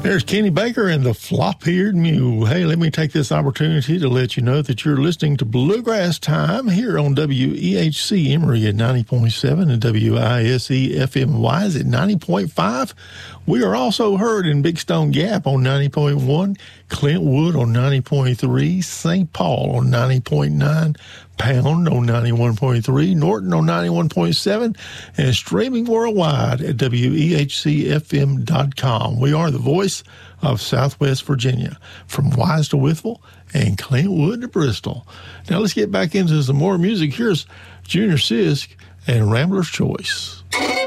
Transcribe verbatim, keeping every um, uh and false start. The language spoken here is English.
There's Kenny Baker and the Flop-Eared Mule. Hey, let me take this opportunity to let you know that you're listening to Bluegrass Time here on W E H C Emory at ninety point seven and W I S E F M Wise at ninety point five. We are also heard in Big Stone Gap on ninety point one, Clintwood on ninety point three, Saint Paul on ninety point nine, Pound on ninety-one point three, Norton on ninety-one point seven, and streaming worldwide at W E H C F M dot com. We are the voice of Southwest Virginia, from Wise to Wytheville and Clintwood to Bristol. Now let's get back into some more music. Here's Junior Sisk and Rambler's Choice.